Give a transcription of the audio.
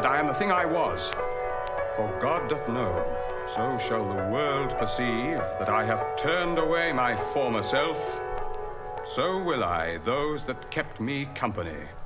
I am the thing I was. For God doth know, so shall the world perceive that I have turned away my former self. So will I those that kept me company.